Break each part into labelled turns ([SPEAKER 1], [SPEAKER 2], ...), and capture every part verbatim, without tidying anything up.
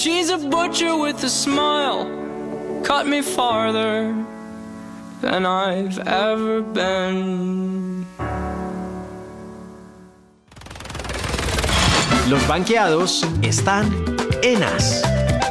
[SPEAKER 1] She's a butcher with a smile, cut me farther than I've ever been.
[SPEAKER 2] Los banqueados están en As.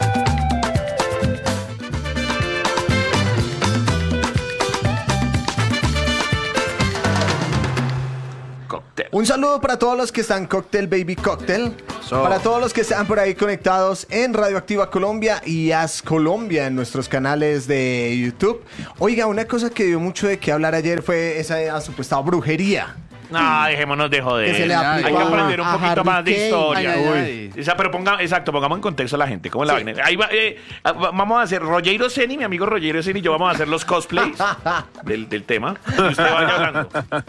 [SPEAKER 3] Un saludo para todos los que están Cocktail Baby Cocktail. So. Para todos los que están por ahí conectados en Radioactiva Colombia y As Colombia en nuestros canales de YouTube. Oiga, una cosa que dio mucho de qué hablar ayer fue esa supuesta brujería.
[SPEAKER 4] No, dejémonos de joder.
[SPEAKER 3] Que se le
[SPEAKER 4] Hay que aprender un
[SPEAKER 3] a
[SPEAKER 4] poquito
[SPEAKER 3] Harry
[SPEAKER 4] más de
[SPEAKER 3] Kane.
[SPEAKER 4] historia.
[SPEAKER 3] Ay, ay,
[SPEAKER 4] Uy. Esa, pero ponga, exacto, pongamos en contexto a la gente. ¿Cómo es la
[SPEAKER 3] Sí.
[SPEAKER 4] vaina? Ahí va, eh, vamos a hacer Rogero Seni, mi amigo Rogero Seni y yo vamos a hacer los cosplays del, del tema. Y usted vaya hablando.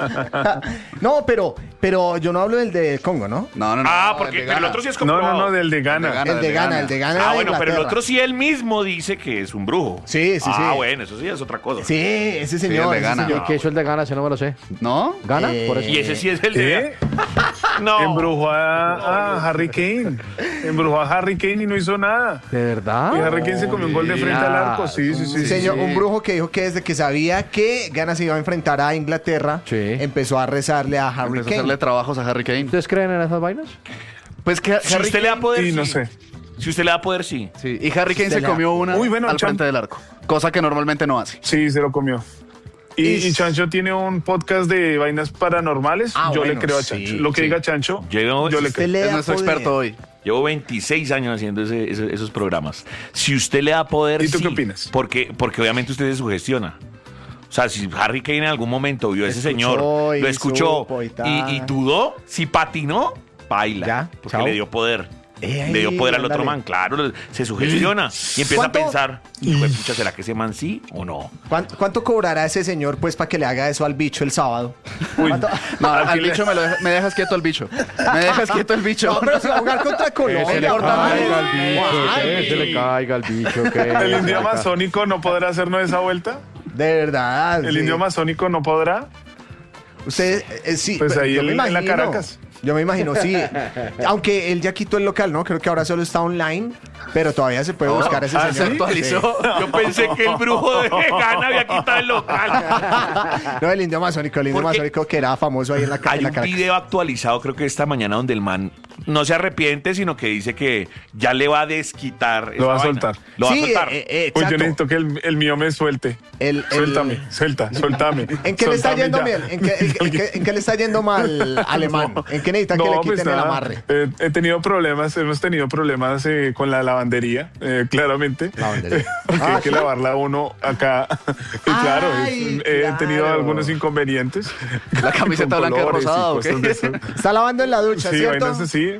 [SPEAKER 3] No, pero, pero yo no hablo del de Congo, ¿no?
[SPEAKER 5] No, no, no.
[SPEAKER 4] Ah,
[SPEAKER 5] no,
[SPEAKER 4] porque
[SPEAKER 5] el de
[SPEAKER 4] pero el
[SPEAKER 5] Ghana.
[SPEAKER 4] otro sí es
[SPEAKER 6] No,
[SPEAKER 4] comprobado.
[SPEAKER 6] no, no, del de Ghana.
[SPEAKER 5] Ghana.
[SPEAKER 3] El de Ghana, el de Ghana.
[SPEAKER 4] Ah,
[SPEAKER 3] de
[SPEAKER 4] bueno, pero el
[SPEAKER 3] Inglaterra.
[SPEAKER 4] otro sí él mismo dice que es un brujo.
[SPEAKER 3] Sí, sí, sí.
[SPEAKER 4] Ah, bueno, eso sí es otra cosa.
[SPEAKER 3] Sí, ese señor.
[SPEAKER 5] el de
[SPEAKER 3] ese
[SPEAKER 5] Ghana.
[SPEAKER 3] señor.
[SPEAKER 7] ¿Qué hizo el de Ghana? Si no me lo sé.
[SPEAKER 5] ¿No?
[SPEAKER 7] ¿Gana?
[SPEAKER 3] Eh,
[SPEAKER 7] Por eso.
[SPEAKER 4] Y ese sí es el de...
[SPEAKER 6] ¿Eh?
[SPEAKER 4] No.
[SPEAKER 6] Embrujó a, a Harry Kane. Embrujó a Harry Kane y no hizo nada.
[SPEAKER 7] ¿De verdad?
[SPEAKER 6] Y Harry Kane se comió un gol de frente al arco. Sí, sí, sí.
[SPEAKER 3] Sí,
[SPEAKER 6] sí,
[SPEAKER 3] señor,
[SPEAKER 6] sí.
[SPEAKER 3] un brujo que dijo que desde que sabía que Ghana se iba a enfrentar a Inglaterra,
[SPEAKER 7] Sí.
[SPEAKER 3] empezó a rezarle a Harry
[SPEAKER 5] Empezó a
[SPEAKER 3] Kane.
[SPEAKER 5] hacerle trabajos a Harry Kane.
[SPEAKER 7] ¿Ustedes creen en esas vainas?
[SPEAKER 5] Pues que
[SPEAKER 4] Si
[SPEAKER 5] Harry
[SPEAKER 4] usted le da
[SPEAKER 5] Kane-
[SPEAKER 4] poder,
[SPEAKER 6] Y
[SPEAKER 4] sí.
[SPEAKER 6] no sé.
[SPEAKER 4] Si usted le da poder, sí.
[SPEAKER 5] Sí, y Harry Kane
[SPEAKER 3] Se
[SPEAKER 5] se
[SPEAKER 3] le-
[SPEAKER 5] comió una
[SPEAKER 6] Uy, bueno,
[SPEAKER 5] al
[SPEAKER 6] Chan-
[SPEAKER 5] frente del arco. Cosa que normalmente no hace.
[SPEAKER 6] Sí, se lo comió. Y,
[SPEAKER 3] Y-
[SPEAKER 6] y Chancho tiene un podcast de vainas paranormales.
[SPEAKER 3] Ah,
[SPEAKER 6] yo
[SPEAKER 3] bueno,
[SPEAKER 6] le creo a
[SPEAKER 3] sí,
[SPEAKER 6] Chancho. Lo que
[SPEAKER 3] sí.
[SPEAKER 6] diga Chancho,
[SPEAKER 4] Yo-
[SPEAKER 6] yo le
[SPEAKER 4] usted
[SPEAKER 6] creo.
[SPEAKER 3] le
[SPEAKER 5] Es
[SPEAKER 3] da
[SPEAKER 5] nuestro
[SPEAKER 3] poder.
[SPEAKER 5] experto hoy.
[SPEAKER 4] Llevo veintiséis años haciendo ese- ese- esos programas. Si usted le da poder,
[SPEAKER 6] ¿Y tú
[SPEAKER 4] sí,
[SPEAKER 6] qué opinas?
[SPEAKER 4] Porque, porque obviamente usted se sugestiona. O sea, si Harry Kane en algún momento vio a ese
[SPEAKER 3] Escuchó
[SPEAKER 4] señor,
[SPEAKER 3] y
[SPEAKER 4] lo escuchó
[SPEAKER 3] supo y tal.
[SPEAKER 4] y, y dudó, si patinó, baila.
[SPEAKER 3] Ya,
[SPEAKER 4] porque
[SPEAKER 3] chao.
[SPEAKER 4] le dio poder.
[SPEAKER 3] Eh,
[SPEAKER 4] le dio poder al otro
[SPEAKER 3] ándale.
[SPEAKER 4] man, claro, se sugestiona y empieza
[SPEAKER 3] ¿Cuánto?
[SPEAKER 4] a pensar, hijo de pucha, ¿será que ese man sí o no?
[SPEAKER 3] ¿Cuánto, cuánto cobrará ese señor pues para que le haga eso al bicho el sábado? ¿Cuánto?
[SPEAKER 5] No, al bicho me, lo deja- me dejas quieto el bicho. Me dejas quieto el bicho.
[SPEAKER 3] No, pero si va a jugar contra
[SPEAKER 7] Que se
[SPEAKER 3] Colombia.
[SPEAKER 7] le
[SPEAKER 3] Ay,
[SPEAKER 7] caiga el bicho,
[SPEAKER 3] ay.
[SPEAKER 7] que se le caiga el bicho. Que
[SPEAKER 6] El indio amazónico no podrá hacernos esa vuelta.
[SPEAKER 3] De verdad.
[SPEAKER 6] El
[SPEAKER 3] sí.
[SPEAKER 6] indio amazónico no podrá.
[SPEAKER 3] Usted, eh, sí.
[SPEAKER 6] Pues
[SPEAKER 3] pero
[SPEAKER 6] ahí
[SPEAKER 3] yo
[SPEAKER 6] en-
[SPEAKER 3] me
[SPEAKER 6] en la
[SPEAKER 3] imagino,
[SPEAKER 6] Caracas.
[SPEAKER 3] Yo me imagino, sí. Aunque él ya quitó el local, ¿no? Creo que ahora solo está online, pero todavía se puede buscar a ese
[SPEAKER 5] Ah,
[SPEAKER 3] señor.
[SPEAKER 5] se actualizó.
[SPEAKER 4] Yo pensé que el brujo de Ghana había quitado el local.
[SPEAKER 3] No, el indio amazónico, el indio
[SPEAKER 4] Porque
[SPEAKER 3] amazónico que era famoso ahí en la, ca-
[SPEAKER 4] Hay
[SPEAKER 3] en la
[SPEAKER 4] un
[SPEAKER 3] Caracas.
[SPEAKER 4] video actualizado, creo que esta mañana, donde el man no se arrepiente, sino que dice que ya le va a desquitar. esa
[SPEAKER 6] Lo va a
[SPEAKER 4] vaina.
[SPEAKER 6] soltar.
[SPEAKER 4] Lo va
[SPEAKER 3] Sí,
[SPEAKER 4] a soltar.
[SPEAKER 3] eh, eh,
[SPEAKER 6] Pues yo
[SPEAKER 3] exacto.
[SPEAKER 6] necesito que el, el mío me suelte.
[SPEAKER 3] El- el-
[SPEAKER 6] Suéltame, suelta, suéltame.
[SPEAKER 3] ¿En qué le está
[SPEAKER 6] Suéltame
[SPEAKER 3] yendo
[SPEAKER 6] ya.
[SPEAKER 3] bien? ¿En qué, en qué- en qué- en qué le está yendo mal alemán? ¿En qué necesita que le
[SPEAKER 6] pues
[SPEAKER 3] quiten el
[SPEAKER 6] nada,
[SPEAKER 3] amarre?
[SPEAKER 6] eh, he tenido problemas, hemos tenido problemas eh, con la lavandería, eh, claramente.
[SPEAKER 3] Lavandería.
[SPEAKER 6] Porque
[SPEAKER 3] Ah,
[SPEAKER 6] hay que
[SPEAKER 3] ¿sí?
[SPEAKER 6] lavarla uno acá. Y claro,
[SPEAKER 3] Ay,
[SPEAKER 6] es- he tenido
[SPEAKER 3] claro.
[SPEAKER 6] algunos inconvenientes.
[SPEAKER 5] La camiseta
[SPEAKER 6] Con
[SPEAKER 5] blanca y
[SPEAKER 6] colores y
[SPEAKER 5] rosada, ¿o qué?
[SPEAKER 6] cosas de esas.
[SPEAKER 3] Está lavando en la ducha,
[SPEAKER 6] Sí,
[SPEAKER 3] ¿cierto?
[SPEAKER 6] vainas así.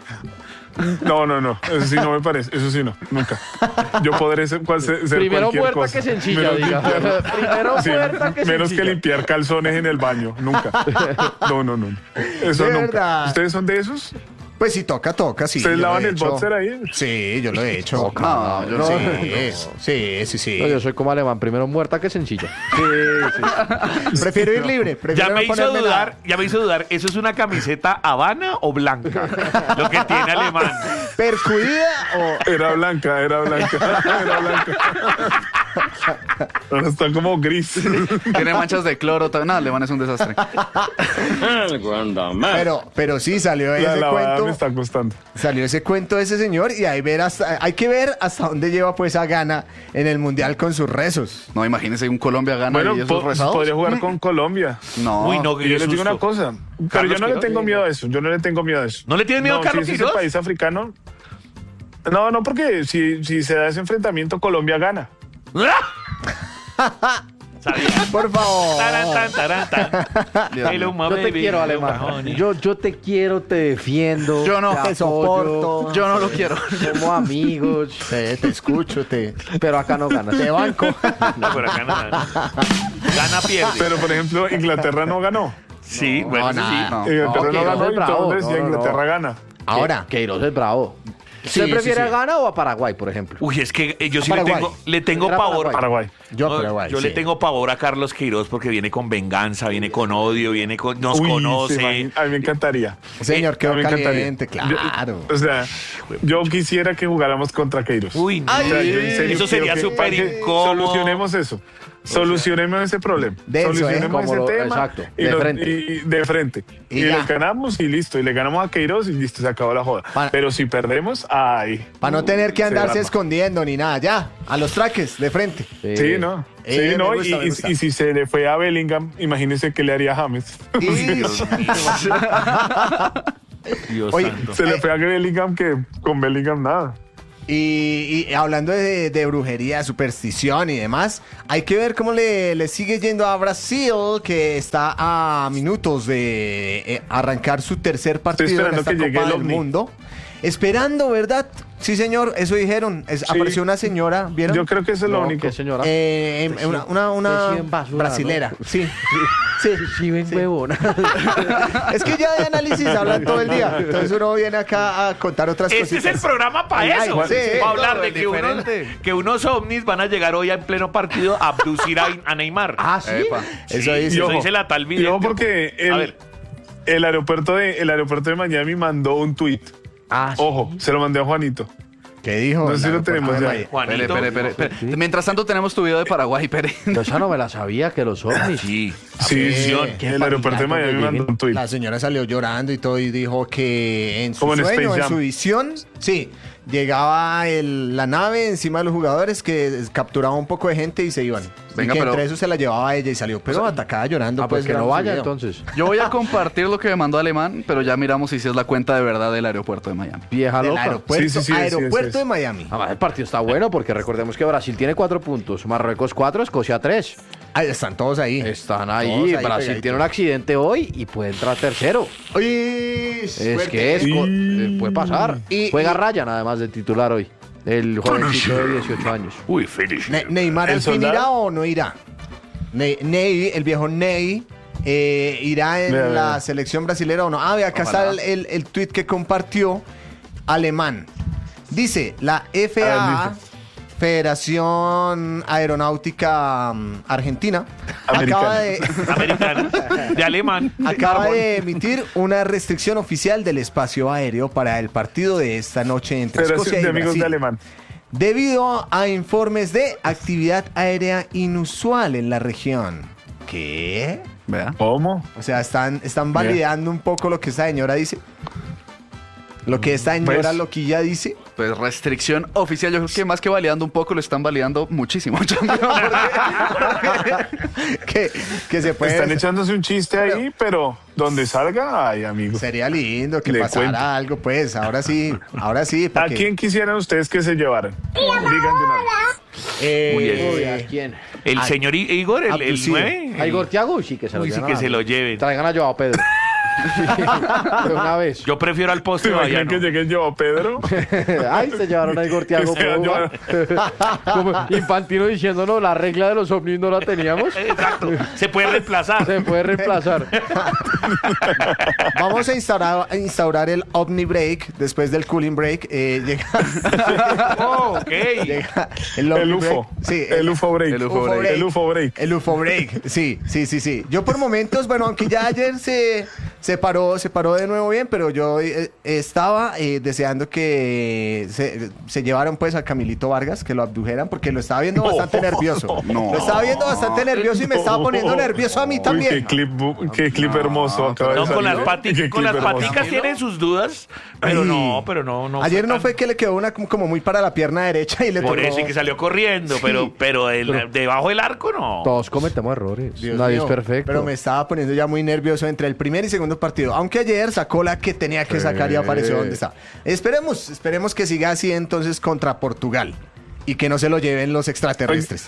[SPEAKER 6] No, no, no, eso sí no me parece, eso sí no, nunca. Yo podré ser, cual- ser
[SPEAKER 7] Primero
[SPEAKER 6] cualquier
[SPEAKER 7] muerta
[SPEAKER 6] cosa.
[SPEAKER 7] que sencilla,
[SPEAKER 6] Menos
[SPEAKER 7] diga.
[SPEAKER 6] limpiar-
[SPEAKER 7] Primero
[SPEAKER 6] Sí,
[SPEAKER 7] muerta que
[SPEAKER 6] menos
[SPEAKER 7] sencilla.
[SPEAKER 6] que limpiar calzones en el baño, nunca. No, no, no. Eso
[SPEAKER 3] De
[SPEAKER 6] nunca.
[SPEAKER 3] verdad.
[SPEAKER 6] ¿Ustedes son de esos?
[SPEAKER 3] Pues si toca, toca, sí.
[SPEAKER 6] ¿Ustedes
[SPEAKER 3] yo lo
[SPEAKER 6] lavan
[SPEAKER 3] he
[SPEAKER 6] el
[SPEAKER 3] hecho.
[SPEAKER 6] boxer ahí?
[SPEAKER 3] Sí, yo lo he hecho.
[SPEAKER 5] Toca. No, yo no.
[SPEAKER 3] sí, sí, sí, sí.
[SPEAKER 7] No, yo soy como alemán, primero muerta que sencilla.
[SPEAKER 3] Prefiero ir libre. Prefiero
[SPEAKER 4] Ya me
[SPEAKER 3] no
[SPEAKER 4] hizo
[SPEAKER 3] ponerme
[SPEAKER 4] dudar,
[SPEAKER 3] nada.
[SPEAKER 4] ya me hizo dudar, ¿eso es una camiseta habana o blanca? Lo que tiene alemán.
[SPEAKER 3] ¿Percudida o...?
[SPEAKER 6] Era blanca, era blanca, era blanca. Ahora está como gris.
[SPEAKER 5] Tiene manchas de cloro. ta- No, alemán es un desastre.
[SPEAKER 3] Pero, pero sí, salió
[SPEAKER 6] La
[SPEAKER 3] ese
[SPEAKER 6] lavada
[SPEAKER 3] cuento.
[SPEAKER 6] me está costando.
[SPEAKER 3] Salió ese cuento de ese señor y ahí ver hasta, hay que ver hasta dónde lleva pues a Ghana en el mundial con sus rezos.
[SPEAKER 5] No, imagínense un Colombia gana
[SPEAKER 6] Bueno,
[SPEAKER 5] y esos
[SPEAKER 6] po-
[SPEAKER 5] rezados.
[SPEAKER 6] podría jugar con Colombia.
[SPEAKER 5] No.
[SPEAKER 4] Uy, no,
[SPEAKER 6] Y yo les digo
[SPEAKER 4] susto.
[SPEAKER 6] una cosa, pero
[SPEAKER 4] Carlos
[SPEAKER 6] yo no le
[SPEAKER 4] Quiroz,
[SPEAKER 6] tengo
[SPEAKER 4] sí.
[SPEAKER 6] miedo a eso, yo no le tengo miedo a eso.
[SPEAKER 4] ¿No le tienes miedo a
[SPEAKER 6] No,
[SPEAKER 4] Carlos
[SPEAKER 6] si es ese
[SPEAKER 4] Quiroz?
[SPEAKER 6] país africano. No, no, porque si, si se da ese enfrentamiento, Colombia gana.
[SPEAKER 4] Sabía.
[SPEAKER 3] Por favor.
[SPEAKER 4] Tarán, tan, tarán, tan.
[SPEAKER 5] Dios
[SPEAKER 4] Hello,
[SPEAKER 5] mío.
[SPEAKER 4] my
[SPEAKER 7] Yo te
[SPEAKER 4] baby,
[SPEAKER 7] quiero,
[SPEAKER 4] hello,
[SPEAKER 7] alemán.
[SPEAKER 4] honey.
[SPEAKER 7] Yo, yo te quiero, te defiendo.
[SPEAKER 5] Yo no.
[SPEAKER 7] te
[SPEAKER 3] Te soporto.
[SPEAKER 7] apoyo,
[SPEAKER 5] Yo no lo quiero.
[SPEAKER 7] Somos amigos.
[SPEAKER 3] Te, te escucho, te,
[SPEAKER 7] Pero acá no ganas.
[SPEAKER 3] te banco.
[SPEAKER 4] No, pero acá no gana. Gana, pierde.
[SPEAKER 6] Pero, por ejemplo, Inglaterra no ganó.
[SPEAKER 4] Sí, bueno,
[SPEAKER 3] no,
[SPEAKER 4] eso sí.
[SPEAKER 3] nada.
[SPEAKER 5] No.
[SPEAKER 6] Inglaterra
[SPEAKER 7] no,
[SPEAKER 6] no,
[SPEAKER 7] Queiroz
[SPEAKER 6] ganó
[SPEAKER 7] es
[SPEAKER 6] y
[SPEAKER 7] bravo.
[SPEAKER 6] todo el mundo decía
[SPEAKER 7] No, no, no.
[SPEAKER 6] Inglaterra gana.
[SPEAKER 3] Ahora,
[SPEAKER 7] Queiroz es bravo. ¿Usted
[SPEAKER 3] Sí,
[SPEAKER 7] prefiere
[SPEAKER 3] sí,
[SPEAKER 7] a
[SPEAKER 3] sí.
[SPEAKER 7] Ghana o a Paraguay, por ejemplo?
[SPEAKER 4] Uy, es que eh, yo sí le
[SPEAKER 3] Paraguay.
[SPEAKER 4] tengo, le tengo
[SPEAKER 7] Era
[SPEAKER 4] pavor.
[SPEAKER 7] Paraguay.
[SPEAKER 6] Paraguay.
[SPEAKER 3] Yo
[SPEAKER 4] No,
[SPEAKER 3] Paraguay,
[SPEAKER 4] yo
[SPEAKER 3] sí.
[SPEAKER 4] le tengo pavor a Carlos Queiroz porque viene con venganza, viene con odio, viene con. Nos
[SPEAKER 6] Uy,
[SPEAKER 4] conoce.
[SPEAKER 6] se imagina- a mí me encantaría.
[SPEAKER 3] Señor,
[SPEAKER 6] A
[SPEAKER 3] quedó
[SPEAKER 6] mí me encantaría.
[SPEAKER 3] caliente, claro.
[SPEAKER 6] Yo- o sea, yo quisiera que jugáramos contra Queiroz.
[SPEAKER 4] Uy, no.
[SPEAKER 6] O sea, yo en serio
[SPEAKER 4] Eso sería
[SPEAKER 6] quiero que-
[SPEAKER 4] súper
[SPEAKER 6] para que
[SPEAKER 4] incómodo.
[SPEAKER 6] Solucionemos eso. Solucionemos ese problema.
[SPEAKER 3] Denso, ¿eh?
[SPEAKER 6] Solucionemos
[SPEAKER 7] Como
[SPEAKER 6] ese
[SPEAKER 7] lo-
[SPEAKER 6] tema.
[SPEAKER 7] exacto,
[SPEAKER 6] y
[SPEAKER 7] de
[SPEAKER 6] nos-
[SPEAKER 7] frente.
[SPEAKER 6] Y, de frente.
[SPEAKER 3] Y
[SPEAKER 6] Y,
[SPEAKER 3] ya.
[SPEAKER 6] le ganamos y listo. Y le ganamos a Queiroz y listo, se acabó la joda.
[SPEAKER 3] Para-
[SPEAKER 6] Pero si perdemos, ay.
[SPEAKER 3] Para no tener que
[SPEAKER 6] se
[SPEAKER 3] andarse
[SPEAKER 6] arma.
[SPEAKER 3] escondiendo ni nada, ya, a los traques, de frente.
[SPEAKER 6] Sí, ¿no?
[SPEAKER 3] Eh,
[SPEAKER 6] Sí,
[SPEAKER 3] me
[SPEAKER 6] no,
[SPEAKER 3] gusta,
[SPEAKER 6] y,
[SPEAKER 3] me
[SPEAKER 6] y-
[SPEAKER 3] gusta.
[SPEAKER 6] y si se le fue a Bellingham, imagínese qué le haría a James.
[SPEAKER 3] Y-
[SPEAKER 4] Dios
[SPEAKER 3] Oye,
[SPEAKER 4] santo.
[SPEAKER 6] Se le fue a Bellingham que con Bellingham nada.
[SPEAKER 3] Y, y hablando de, de brujería, superstición y demás, hay que ver cómo le, le sigue yendo a Brasil, que está a minutos de eh, arrancar su tercer partido en
[SPEAKER 6] esperando
[SPEAKER 3] esta
[SPEAKER 6] que llegue
[SPEAKER 3] Copa
[SPEAKER 6] el
[SPEAKER 3] del
[SPEAKER 6] ovni.
[SPEAKER 3] Mundo. Esperando, ¿verdad? Sí, señor, eso dijeron. Es- Apareció una señora, ¿vieron?
[SPEAKER 6] Yo creo que eso es lo
[SPEAKER 7] No,
[SPEAKER 6] único.
[SPEAKER 7] ¿qué señora?
[SPEAKER 3] Eh, en- en una una, una
[SPEAKER 7] Recién basura,
[SPEAKER 3] brasilera,
[SPEAKER 7] ¿no?
[SPEAKER 3] sí. Sí,
[SPEAKER 7] Sí, ven, huevona.
[SPEAKER 3] es que ya de análisis hablan todo el día. Entonces uno viene acá a contar otras
[SPEAKER 4] Este es
[SPEAKER 3] cositas.
[SPEAKER 4] el programa para
[SPEAKER 3] Ay,
[SPEAKER 4] eso.
[SPEAKER 3] ay, sí.
[SPEAKER 4] Va a hablar
[SPEAKER 5] No,
[SPEAKER 4] de
[SPEAKER 5] es
[SPEAKER 4] que, unos,
[SPEAKER 5] diferente.
[SPEAKER 4] que unos ovnis van a llegar hoy en pleno partido a abducir a, a Neymar.
[SPEAKER 7] Ah, sí.
[SPEAKER 5] Epa.
[SPEAKER 3] Eso
[SPEAKER 4] Sí,
[SPEAKER 3] dice.
[SPEAKER 4] Eso
[SPEAKER 6] ojo,
[SPEAKER 4] dice la tal
[SPEAKER 6] y
[SPEAKER 4] vidente.
[SPEAKER 6] ojo porque
[SPEAKER 4] A
[SPEAKER 6] el,
[SPEAKER 4] ver.
[SPEAKER 6] el aeropuerto de el aeropuerto de Miami mandó un tuit.
[SPEAKER 7] Ah, sí.
[SPEAKER 6] Ojo, se lo mandé a Juanito.
[SPEAKER 3] ¿Qué dijo?
[SPEAKER 6] No sé si
[SPEAKER 3] El
[SPEAKER 6] lo tenemos
[SPEAKER 3] aeropuerto de
[SPEAKER 6] ya.
[SPEAKER 3] Miami.
[SPEAKER 4] Juanito.
[SPEAKER 5] Pere, pere, pere, pere. Mientras tanto tenemos tu video de Paraguay, Pere.
[SPEAKER 7] Yo esa no me la sabía, que los ovnis.
[SPEAKER 4] Sí.
[SPEAKER 6] Sí,
[SPEAKER 4] Atención.
[SPEAKER 6] sí.
[SPEAKER 3] qué
[SPEAKER 6] El aeropuerto de
[SPEAKER 3] familiar
[SPEAKER 6] Miami
[SPEAKER 3] donde
[SPEAKER 6] mandó un tuit.
[SPEAKER 3] La señora salió llorando y todo y dijo que en su
[SPEAKER 6] Como en
[SPEAKER 3] sueño,
[SPEAKER 6] Space
[SPEAKER 3] en
[SPEAKER 6] Jam.
[SPEAKER 3] su visión, sí, llegaba el- la nave encima de los jugadores que capturaba un poco de gente y se iban.
[SPEAKER 5] Venga,
[SPEAKER 3] y que
[SPEAKER 5] pero-
[SPEAKER 3] entre eso se la llevaba ella y salió, pero atacada llorando.
[SPEAKER 7] Ah, pues que no
[SPEAKER 3] grabando su
[SPEAKER 7] vaya
[SPEAKER 3] video.
[SPEAKER 7] entonces.
[SPEAKER 5] Yo voy a compartir lo que me mandó Alemán, pero ya miramos si sí es la cuenta de verdad del aeropuerto de Miami.
[SPEAKER 7] Vieja
[SPEAKER 3] Del
[SPEAKER 7] loca.
[SPEAKER 3] aeropuerto,
[SPEAKER 6] Sí, sí, sí,
[SPEAKER 3] aeropuerto
[SPEAKER 6] sí, sí, sí.
[SPEAKER 3] de Miami.
[SPEAKER 7] Además, el partido está bueno porque recordemos que Brasil tiene cuatro puntos, Marruecos cuatro, Escocia tres.
[SPEAKER 3] Ahí están todos ahí.
[SPEAKER 7] Están
[SPEAKER 3] Todos
[SPEAKER 7] ahí.
[SPEAKER 3] ahí
[SPEAKER 7] Brasil
[SPEAKER 3] pegaditos.
[SPEAKER 7] tiene un accidente hoy y puede entrar tercero.
[SPEAKER 3] Uy,
[SPEAKER 7] Es
[SPEAKER 3] fuerte.
[SPEAKER 7] que es, co-
[SPEAKER 6] Y-
[SPEAKER 7] eh, puede pasar.
[SPEAKER 3] Y-
[SPEAKER 7] Juega
[SPEAKER 3] y-
[SPEAKER 7] Ryan además de titular hoy. El jovencito de dieciocho años.
[SPEAKER 4] Uy, feliz.
[SPEAKER 3] Ne- ¿Neymar
[SPEAKER 6] ¿El
[SPEAKER 3] al fin
[SPEAKER 6] soldado?
[SPEAKER 3] irá o no irá? Ne- Ney, el viejo Ney, eh, ¿irá en
[SPEAKER 6] Vea,
[SPEAKER 3] la
[SPEAKER 6] vea.
[SPEAKER 3] selección brasilera o no? Ah, ve, acá
[SPEAKER 5] Ojalá.
[SPEAKER 3] está el, el, el tweet que compartió Alemán. Dice, la F
[SPEAKER 6] A ver,
[SPEAKER 3] A A,
[SPEAKER 6] dice.
[SPEAKER 3] Federación Aeronáutica mm, Argentina, acaba de,
[SPEAKER 4] Americano. De alemán.
[SPEAKER 3] acaba de emitir una restricción oficial del espacio aéreo para el partido de esta noche entre Escocia
[SPEAKER 6] Federación
[SPEAKER 3] y
[SPEAKER 6] de Amigos
[SPEAKER 3] Brasil.
[SPEAKER 6] de Alemán.
[SPEAKER 3] Debido a informes de actividad aérea inusual en la región. ¿Qué?
[SPEAKER 5] Vea.
[SPEAKER 6] ¿Cómo?
[SPEAKER 3] O sea, están, están validando un poco lo que esta señora dice. Lo que esta señora
[SPEAKER 6] Pues-
[SPEAKER 3] loquilla dice.
[SPEAKER 5] Pues restricción oficial, yo creo que más que validando un poco, lo están validando muchísimo. Champion, porque-
[SPEAKER 3] que, que se puede.
[SPEAKER 6] Están echándose un chiste ahí, pero donde salga, ay, amigo.
[SPEAKER 3] Sería lindo que
[SPEAKER 6] Le
[SPEAKER 3] pasara
[SPEAKER 6] cuento.
[SPEAKER 3] algo, pues. Ahora sí, ahora sí. pa'
[SPEAKER 6] ¿A
[SPEAKER 3] que-
[SPEAKER 6] quién quisieran ustedes que se llevaran? Digan de una vez.
[SPEAKER 3] Eh,
[SPEAKER 4] Uy, el-
[SPEAKER 7] Uy, ¿a quién?
[SPEAKER 4] El
[SPEAKER 3] Ay,
[SPEAKER 4] señor I- Igor, el, el
[SPEAKER 3] abducido.
[SPEAKER 4] nueve.
[SPEAKER 7] ¿A Igor Thiago? Sí, que se lo
[SPEAKER 4] Uy, sí,
[SPEAKER 7] lleven
[SPEAKER 4] que
[SPEAKER 7] a-
[SPEAKER 4] se lo lleven.
[SPEAKER 7] Traigan a Joao Pedro. De una vez.
[SPEAKER 4] Yo prefiero al
[SPEAKER 6] ¿Se
[SPEAKER 4] poste
[SPEAKER 6] imaginan
[SPEAKER 4] Bayano.
[SPEAKER 6] que llegue yo, Pedro?
[SPEAKER 7] Ay, se llevaron a Igor Thiago.
[SPEAKER 6] Que se
[SPEAKER 7] ¿cómo va? Como Infantino diciéndonos la regla de los ovnis no la teníamos.
[SPEAKER 4] Exacto. Se puede reemplazar.
[SPEAKER 7] Se puede reemplazar.
[SPEAKER 3] Vamos a instaurar, a instaurar el Omni Break después del Cooling Break. Eh, llega,
[SPEAKER 4] Oh, ok.
[SPEAKER 3] llega el, Omni
[SPEAKER 6] El U F O.
[SPEAKER 3] Break. Sí,
[SPEAKER 6] el U F O Break.
[SPEAKER 5] El U F O Break.
[SPEAKER 6] El U F O Break.
[SPEAKER 3] El U F O Break, sí, sí, sí, sí. Yo por momentos, bueno, aunque ya ayer se, se paró, se paró de nuevo bien, pero yo eh, estaba eh, deseando que se, se llevaran pues a Camilito Vargas, que lo abdujeran, porque lo estaba viendo bastante nervioso.
[SPEAKER 5] No.
[SPEAKER 3] Lo estaba viendo bastante nervioso y me estaba poniendo nervioso a mí
[SPEAKER 6] Uy,
[SPEAKER 3] también.
[SPEAKER 6] qué clip, bu- qué clip hermoso acaba de
[SPEAKER 4] No, con
[SPEAKER 6] salir,
[SPEAKER 4] las,
[SPEAKER 6] ¿eh?
[SPEAKER 4] pati-
[SPEAKER 6] Qué
[SPEAKER 4] con
[SPEAKER 6] clip
[SPEAKER 4] las
[SPEAKER 6] hermoso.
[SPEAKER 4] paticas tienen sus dudas, pero
[SPEAKER 3] Ay.
[SPEAKER 4] no, pero no, no.
[SPEAKER 3] Ayer no
[SPEAKER 4] tan-
[SPEAKER 3] fue que le quedó una como, como muy para la pierna derecha y le
[SPEAKER 4] Por
[SPEAKER 3] tocó-
[SPEAKER 4] eso y que salió corriendo, pero, pero, el-
[SPEAKER 7] Pero-
[SPEAKER 4] debajo del arco no.
[SPEAKER 7] Todos cometemos errores.
[SPEAKER 3] Dios
[SPEAKER 7] Nadie
[SPEAKER 3] mío,
[SPEAKER 7] es perfecto.
[SPEAKER 3] Pero me estaba poniendo ya muy nervioso entre el primer y segundo partido. Aunque ayer sacó la que tenía que sacar y apareció donde está. Esperemos, esperemos que siga así entonces contra Portugal. Y que no se lo lleven los extraterrestres.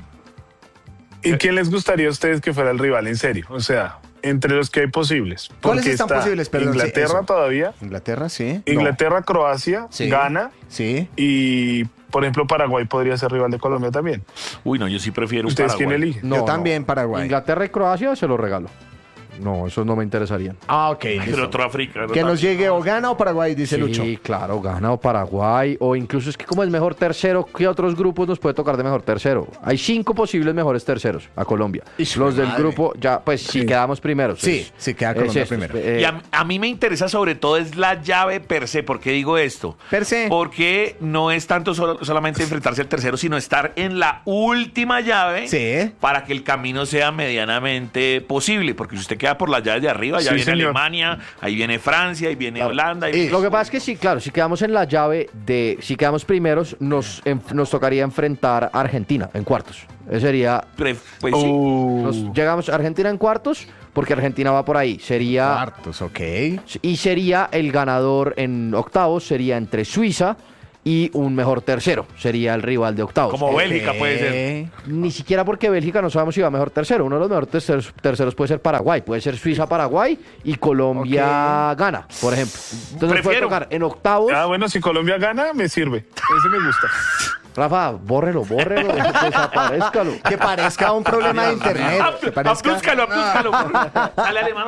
[SPEAKER 6] ¿Y quién les gustaría a ustedes que fuera el rival, en serio? O sea, entre los que hay posibles.
[SPEAKER 3] ¿Cuáles
[SPEAKER 6] Porque
[SPEAKER 3] están
[SPEAKER 6] está
[SPEAKER 3] posibles? Perdón, sí,
[SPEAKER 6] Inglaterra
[SPEAKER 3] eso.
[SPEAKER 6] todavía.
[SPEAKER 3] Inglaterra, sí.
[SPEAKER 6] Inglaterra, Croacia,
[SPEAKER 3] Sí.
[SPEAKER 6] Ghana
[SPEAKER 3] Sí.
[SPEAKER 6] y, por ejemplo, Paraguay podría ser rival de Colombia también.
[SPEAKER 4] Uy, no, yo sí prefiero un
[SPEAKER 6] ¿Ustedes quién
[SPEAKER 4] Paraguay.
[SPEAKER 6] eligen?
[SPEAKER 7] No,
[SPEAKER 3] Yo
[SPEAKER 7] no.
[SPEAKER 3] también, Paraguay.
[SPEAKER 7] Inglaterra y Croacia se lo regalo. No, esos no me interesarían.
[SPEAKER 3] Ah, ok.
[SPEAKER 4] Pero
[SPEAKER 3] listo.
[SPEAKER 4] otro africano.
[SPEAKER 3] Que nos llegue o Ghana o Paraguay, dice Lucho.
[SPEAKER 7] Sí, claro, Ghana o Paraguay, o incluso es que como el mejor tercero, ¿qué otros grupos nos puede tocar de mejor tercero? Hay cinco posibles mejores terceros a Colombia.
[SPEAKER 3] Ish,
[SPEAKER 7] Los del
[SPEAKER 3] madre.
[SPEAKER 7] grupo, ya, pues si quedamos primeros.
[SPEAKER 3] Sí,
[SPEAKER 7] es-
[SPEAKER 3] sí, queda
[SPEAKER 7] es
[SPEAKER 3] Colombia
[SPEAKER 7] esto,
[SPEAKER 3] primero.
[SPEAKER 7] eh,
[SPEAKER 4] Y a, a mí me interesa sobre todo es la llave per se. ¿Por qué digo esto?
[SPEAKER 3] Per se.
[SPEAKER 4] Porque no es tanto solo- solamente enfrentarse al tercero, sino estar en la última llave
[SPEAKER 3] Sí.
[SPEAKER 4] para que el camino sea medianamente posible. Porque si usted queda por las llaves de arriba, ya
[SPEAKER 6] Sí,
[SPEAKER 4] viene
[SPEAKER 6] señor.
[SPEAKER 4] Alemania, ahí viene Francia, ahí viene Holanda. ahí-
[SPEAKER 3] Y-
[SPEAKER 7] Lo que pasa es que sí, claro, si quedamos en la llave de, si quedamos primeros, nos, en- nos tocaría enfrentar a Argentina en cuartos. Ese sería,
[SPEAKER 4] Pre- Pues sí.
[SPEAKER 6] Uh,
[SPEAKER 7] nos, llegamos a Argentina en cuartos, porque Argentina va por ahí. Sería,
[SPEAKER 3] Cuartos, ok.
[SPEAKER 7] y sería el ganador en octavos, sería entre Suiza y un mejor tercero, sería el rival de octavos.
[SPEAKER 4] Como
[SPEAKER 7] Eh,
[SPEAKER 4] Bélgica puede ser.
[SPEAKER 7] Ni siquiera porque Bélgica no sabemos si va mejor tercero. Uno de los mejores terceros, terceros puede ser Paraguay. Puede ser Suiza-Paraguay y Colombia-Gana, por ejemplo. Entonces nos puede
[SPEAKER 4] Prefiero.
[SPEAKER 7] tocar en octavos.
[SPEAKER 6] ah, bueno, si Colombia gana, me sirve. Ese me gusta.
[SPEAKER 7] Rafa, bórrelo, bórrelo, desaparezcalo.
[SPEAKER 3] Que parezca un problema de internet. Que parezca...
[SPEAKER 4] Aplúscalo, aplúscalo. Sale alemán.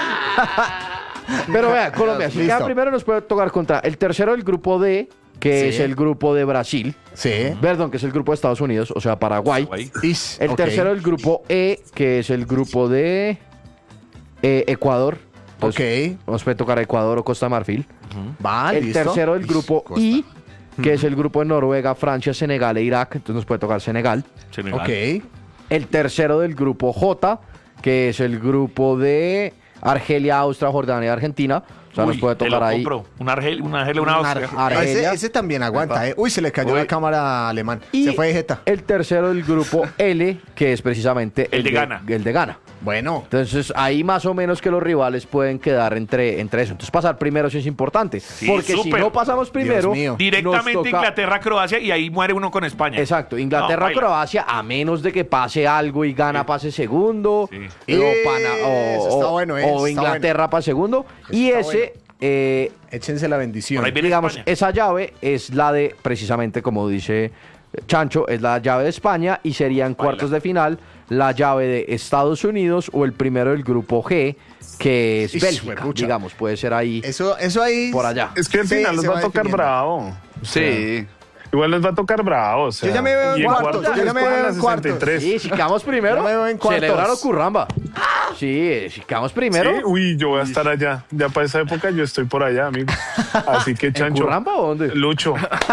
[SPEAKER 7] Pero vea, Colombia, si
[SPEAKER 3] Listo.
[SPEAKER 7] queda primero nos puede tocar contra el tercero del grupo D, que
[SPEAKER 3] Sí.
[SPEAKER 7] es el grupo de Brasil.
[SPEAKER 3] Sí.
[SPEAKER 7] Perdón, que es el grupo de Estados Unidos, o sea, Paraguay.
[SPEAKER 3] Ish,
[SPEAKER 7] El
[SPEAKER 3] ok.
[SPEAKER 7] tercero del grupo E, que es el grupo de eh, Ecuador. Entonces,
[SPEAKER 3] Ok.
[SPEAKER 7] nos puede tocar Ecuador o Costa de Marfil.
[SPEAKER 3] Va,
[SPEAKER 7] el
[SPEAKER 3] listo.
[SPEAKER 7] tercero del
[SPEAKER 3] Ish,
[SPEAKER 7] grupo
[SPEAKER 3] Costa.
[SPEAKER 7] I, que es el grupo de Noruega, Francia, Senegal e Irak. Entonces nos puede tocar Senegal.
[SPEAKER 3] Ok.
[SPEAKER 7] El tercero del grupo J, que es el grupo de Argelia, Austria, Jordania y Argentina. O sea, nos puede tocar ahí.
[SPEAKER 4] Una Argelia, una Argelia, una
[SPEAKER 7] Una
[SPEAKER 4] Austria.
[SPEAKER 7] Ar- Argelia.
[SPEAKER 3] Ese, ese también aguanta, ¿eh? Uy, se le cayó
[SPEAKER 4] Uy.
[SPEAKER 3] la cámara alemán.
[SPEAKER 7] Y
[SPEAKER 3] Se fue de jeta.
[SPEAKER 7] el tercero del grupo L, que es precisamente
[SPEAKER 4] El de Ghana.
[SPEAKER 7] El de Ghana.
[SPEAKER 3] Bueno.
[SPEAKER 7] Entonces, ahí más o menos que los rivales pueden quedar entre, entre eso. Entonces, pasar primero sí es importante. porque si
[SPEAKER 4] súper.
[SPEAKER 7] no pasamos primero,
[SPEAKER 3] mío.
[SPEAKER 7] nos
[SPEAKER 4] Directamente
[SPEAKER 7] toca-
[SPEAKER 4] Inglaterra, Croacia y ahí muere uno con España.
[SPEAKER 7] Exacto, Inglaterra,
[SPEAKER 4] No, baila.
[SPEAKER 7] Croacia, a menos de que pase algo y Ghana pase segundo,
[SPEAKER 4] Sí.
[SPEAKER 7] eh, o, Pana- o-
[SPEAKER 3] Eso está
[SPEAKER 7] o-
[SPEAKER 3] bueno, eh,
[SPEAKER 7] o
[SPEAKER 3] eso está
[SPEAKER 7] Inglaterra pase segundo, y
[SPEAKER 3] está
[SPEAKER 7] ese, eh,
[SPEAKER 3] Échense la bendición.
[SPEAKER 4] Por ahí viene
[SPEAKER 7] digamos,
[SPEAKER 4] España.
[SPEAKER 7] esa llave es la de, precisamente como dice Chancho, es la llave de España y serían cuartos de final la llave de Estados Unidos o el primero del grupo G, que es
[SPEAKER 3] Ish,
[SPEAKER 7] Bélgica,
[SPEAKER 3] huepucha.
[SPEAKER 7] digamos, puede ser ahí
[SPEAKER 3] Eso, eso ahí.
[SPEAKER 7] por allá.
[SPEAKER 6] Es que al
[SPEAKER 3] Sí,
[SPEAKER 6] final nos
[SPEAKER 3] se
[SPEAKER 6] va a
[SPEAKER 3] va
[SPEAKER 6] tocar
[SPEAKER 3] definiendo.
[SPEAKER 6] bravo.
[SPEAKER 5] Sí.
[SPEAKER 6] Igual nos va a tocar bravo. O sea,
[SPEAKER 3] Yo ya me veo en
[SPEAKER 6] y
[SPEAKER 3] cuartos, yo ya
[SPEAKER 6] es
[SPEAKER 3] me
[SPEAKER 6] como
[SPEAKER 3] veo
[SPEAKER 6] la
[SPEAKER 3] en cuartos.
[SPEAKER 6] sesenta y tres.
[SPEAKER 7] Sí, si quedamos primero,
[SPEAKER 3] Yo me veo en cuartos.
[SPEAKER 7] celebrar Curramba. Sí, si quedamos primero.
[SPEAKER 6] Sí, uy, yo voy a estar allá. Ya para esa época yo estoy por allá, amigo. Así que,
[SPEAKER 7] ¿En
[SPEAKER 6] Chancho.
[SPEAKER 7] Curramba o dónde?
[SPEAKER 6] Lucho.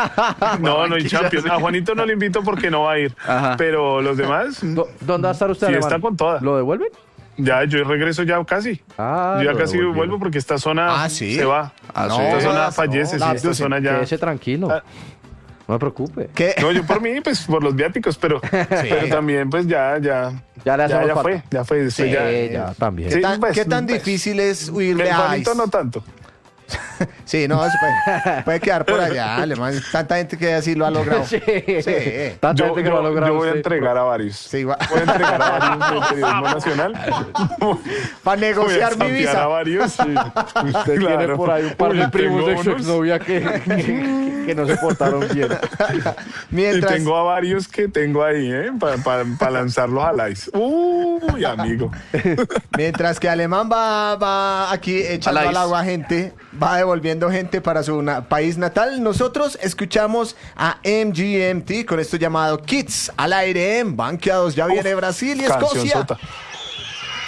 [SPEAKER 6] No, no, en Champions. A Juanito no le invito porque no va a ir.
[SPEAKER 5] Ajá.
[SPEAKER 6] Pero los demás,
[SPEAKER 7] Do- ¿Dónde va a estar usted,
[SPEAKER 6] Sí,
[SPEAKER 7] Alemán?
[SPEAKER 6] está con toda.
[SPEAKER 7] ¿Lo devuelven?
[SPEAKER 6] ya yo regreso ya casi.
[SPEAKER 7] Ah,
[SPEAKER 6] yo ya
[SPEAKER 7] lo
[SPEAKER 6] casi
[SPEAKER 7] devolvieron.
[SPEAKER 6] vuelvo porque esta zona
[SPEAKER 3] Ah, ¿sí?
[SPEAKER 6] se va.
[SPEAKER 5] Ah,
[SPEAKER 3] No,
[SPEAKER 5] sí.
[SPEAKER 6] Esta zona
[SPEAKER 3] jodas,
[SPEAKER 6] fallece,
[SPEAKER 3] no,
[SPEAKER 6] sí, esta
[SPEAKER 3] Lapdusen.
[SPEAKER 6] zona ya.
[SPEAKER 7] Quédese tranquilo.
[SPEAKER 6] Ah.
[SPEAKER 7] No me preocupe.
[SPEAKER 3] ¿Qué?
[SPEAKER 6] No, yo por mí, pues por los viáticos, pero, pero también, pues ya, ya.
[SPEAKER 7] Ya le hacemos
[SPEAKER 6] ya, ya
[SPEAKER 7] falta.
[SPEAKER 6] fue, ya fue. esto
[SPEAKER 7] Sí,
[SPEAKER 6] ya,
[SPEAKER 7] ya, también.
[SPEAKER 3] ¿Qué
[SPEAKER 6] Sí,
[SPEAKER 3] tan,
[SPEAKER 6] pues,
[SPEAKER 3] qué tan
[SPEAKER 6] pues.
[SPEAKER 3] difícil es huirle
[SPEAKER 6] El
[SPEAKER 3] a
[SPEAKER 6] Juanito
[SPEAKER 3] Ice?
[SPEAKER 6] no tanto.
[SPEAKER 3] Sí, no, eso puede, puede quedar por allá, alemán. Tanta gente que así lo ha logrado.
[SPEAKER 7] Sí.
[SPEAKER 3] Sí.
[SPEAKER 7] Tanta
[SPEAKER 6] Yo,
[SPEAKER 7] gente que
[SPEAKER 6] yo-
[SPEAKER 7] lo ha logrado
[SPEAKER 6] yo voy a
[SPEAKER 7] usted.
[SPEAKER 6] entregar a varios.
[SPEAKER 3] Sí, va-
[SPEAKER 6] Voy a entregar a varios del periodismo nacional.
[SPEAKER 3] Para
[SPEAKER 6] Voy a
[SPEAKER 3] negociar mi
[SPEAKER 6] zampear
[SPEAKER 3] visa.
[SPEAKER 6] a varios.
[SPEAKER 7] Usted tiene
[SPEAKER 6] Claro.
[SPEAKER 7] por ahí un par
[SPEAKER 6] Uy,
[SPEAKER 7] de primos de
[SPEAKER 6] tengo
[SPEAKER 7] su
[SPEAKER 6] unos.
[SPEAKER 7] exnovia que, que, que no se portaron bien.
[SPEAKER 6] Y
[SPEAKER 3] Mientras,
[SPEAKER 6] tengo a varios que tengo ahí, ¿eh? Para lanzarlos al ice. Uy, amigo.
[SPEAKER 3] mientras que Alemán va, va aquí echando
[SPEAKER 5] Al
[SPEAKER 3] al
[SPEAKER 5] ice.
[SPEAKER 3] agua gente, va devolviendo gente para su na- país natal, nosotros escuchamos a M G M T con esto llamado Kids al aire en Banqueados. Ya viene Brasil y Escocia.
[SPEAKER 6] Cancionzota.